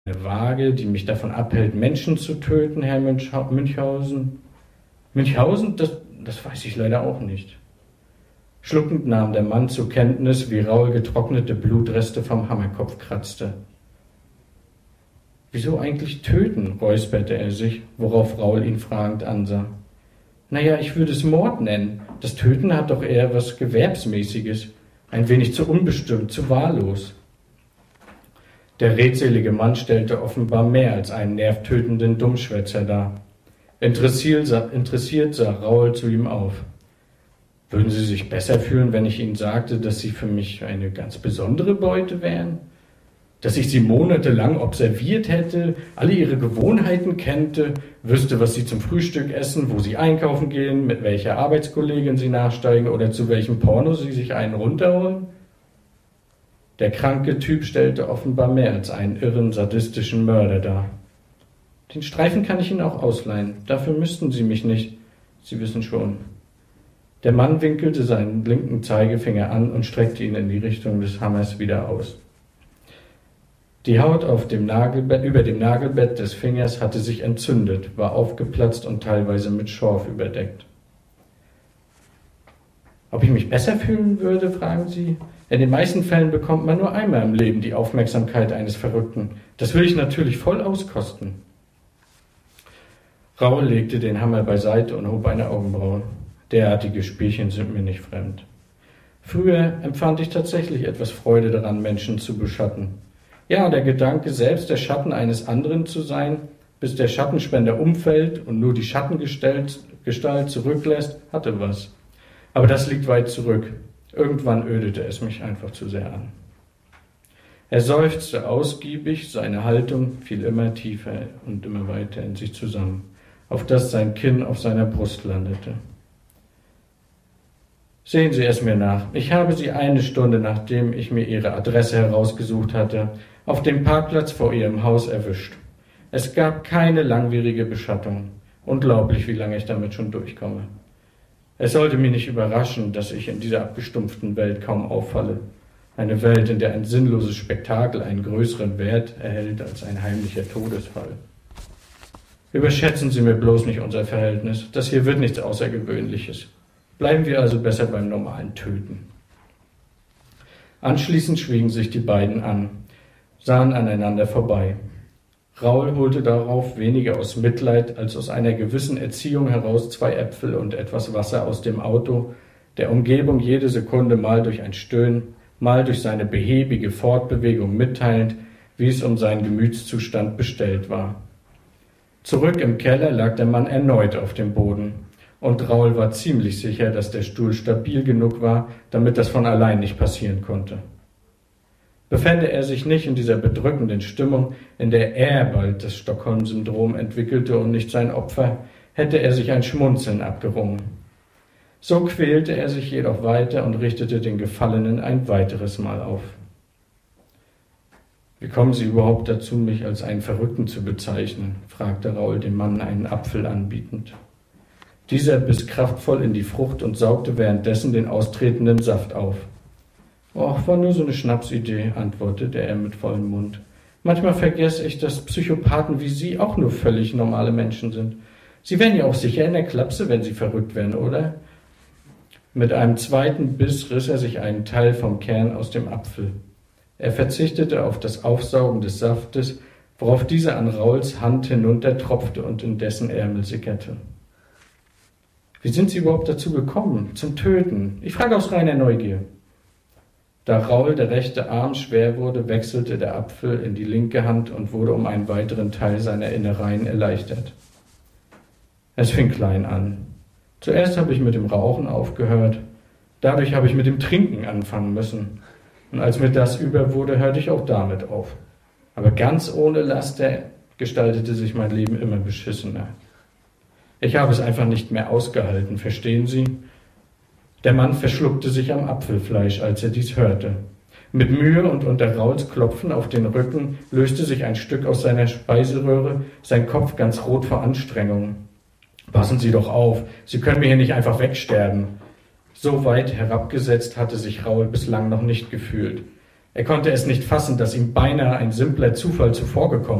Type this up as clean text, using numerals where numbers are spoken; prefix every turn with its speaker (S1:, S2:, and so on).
S1: eine Waage, die mich davon abhält, Menschen zu töten, Herr Münchhausen? Münchhausen, das weiß ich leider auch nicht. Schluckend nahm der Mann zur Kenntnis, wie Raul getrocknete Blutreste vom Hammerkopf kratzte. Wieso eigentlich töten, räusperte er sich, worauf Raul ihn fragend ansah. Naja, ich würde es Mord nennen. Das Töten hat doch eher was Gewerbsmäßiges. Ein wenig zu unbestimmt, zu wahllos. Der redselige Mann stellte offenbar mehr als einen nervtötenden Dummschwätzer dar. Interessiert sah Raul zu ihm auf. Würden Sie sich besser fühlen, wenn ich Ihnen sagte, dass Sie für mich eine ganz besondere Beute wären? Dass ich Sie monatelang observiert hätte, alle Ihre Gewohnheiten kennte, wüsste, was Sie zum Frühstück essen, wo Sie einkaufen gehen, mit welcher Arbeitskollegin Sie nachsteigen oder zu welchem Porno Sie sich einen runterholen? Der kranke Typ stellte offenbar mehr als einen irren, sadistischen Mörder dar. Den Streifen kann ich Ihnen auch ausleihen. Dafür müssten Sie mich nicht. Sie wissen schon. Der Mann winkelte seinen linken Zeigefinger an und streckte ihn in die Richtung des Hammers wieder aus. Die Haut auf dem über dem Nagelbett des Fingers hatte sich entzündet, war aufgeplatzt und teilweise mit Schorf überdeckt. Ob ich mich besser fühlen würde, fragen Sie? In den meisten Fällen bekommt man nur einmal im Leben die Aufmerksamkeit eines Verrückten. Das will ich natürlich voll auskosten. Raul legte den Hammer beiseite und hob eine Augenbraue. Derartige Spielchen sind mir nicht fremd. Früher empfand ich tatsächlich etwas Freude daran, Menschen zu beschatten. Ja, der Gedanke, selbst der Schatten eines anderen zu sein, bis der Schattenspender umfällt und nur die Schattengestalt zurücklässt, hatte was. Aber das liegt weit zurück. Irgendwann ödete es mich einfach zu sehr an. Er seufzte ausgiebig, seine Haltung fiel immer tiefer und immer weiter in sich zusammen, auf dass sein Kinn auf seiner Brust landete. Sehen Sie es mir nach. Ich habe Sie eine Stunde, nachdem ich mir Ihre Adresse herausgesucht hatte, auf dem Parkplatz vor Ihrem Haus erwischt. Es gab keine langwierige Beschattung. Unglaublich, wie lange ich damit schon durchkomme. Es sollte mich nicht überraschen, dass ich in dieser abgestumpften Welt kaum auffalle. Eine Welt, in der ein sinnloses Spektakel einen größeren Wert erhält als ein heimlicher Todesfall. Überschätzen Sie mir bloß nicht unser Verhältnis. Das hier wird nichts Außergewöhnliches. Bleiben wir also besser beim normalen Töten. Anschließend schwiegen sich die beiden an, sahen aneinander vorbei. Raul holte darauf weniger aus Mitleid als aus einer gewissen Erziehung heraus 2 Äpfel und etwas Wasser aus dem Auto, der Umgebung jede Sekunde mal durch ein Stöhnen, mal durch seine behäbige Fortbewegung mitteilend, wie es um seinen Gemütszustand bestellt war. Zurück im Keller lag der Mann erneut auf dem Boden. Und Raul war ziemlich sicher, dass der Stuhl stabil genug war, damit das von allein nicht passieren konnte. Befände er sich nicht in dieser bedrückenden Stimmung, in der er bald das Stockholm-Syndrom entwickelte und nicht sein Opfer, hätte er sich ein Schmunzeln abgerungen. So quälte er sich jedoch weiter und richtete den Gefallenen ein weiteres Mal auf. »Wie kommen Sie überhaupt dazu, mich als einen Verrückten zu bezeichnen?« fragte Raul dem Mann einen Apfel anbietend. Dieser biss kraftvoll in die Frucht und saugte währenddessen den austretenden Saft auf. »Och, war nur so eine Schnapsidee«, antwortete er mit vollem Mund. »Manchmal vergesse ich, dass Psychopathen wie Sie auch nur völlig normale Menschen sind. Sie wären ja auch sicher in der Klapse, wenn Sie verrückt wären, oder?« Mit einem zweiten Biss riss er sich einen Teil vom Kern aus dem Apfel. Er verzichtete auf das Aufsaugen des Saftes, worauf dieser an Rauls Hand hinuntertropfte und in dessen Ärmel sickerte. »Wie sind Sie überhaupt dazu gekommen, zum Töten? Ich frage aus reiner Neugier.« Da Raul der rechte Arm schwer wurde, wechselte der Apfel in die linke Hand und wurde um einen weiteren Teil seiner Innereien erleichtert. Es fing klein an. Zuerst habe ich mit dem Rauchen aufgehört, dadurch habe ich mit dem Trinken anfangen müssen. Und als mir das über wurde, hörte ich auch damit auf. Aber ganz ohne Laster gestaltete sich mein Leben immer beschissener. Ich habe es einfach nicht mehr ausgehalten, verstehen Sie? Der Mann verschluckte sich am Apfelfleisch, als er dies hörte. Mit Mühe und unter Rauls Klopfen auf den Rücken löste sich ein Stück aus seiner Speiseröhre, sein Kopf ganz rot vor Anstrengung. »Passen Sie doch auf, Sie können mir hier nicht einfach wegsterben.« So weit herabgesetzt hatte sich Raul bislang noch nicht gefühlt. Er konnte es nicht fassen, dass ihm beinahe ein simpler Zufall zuvorgekommen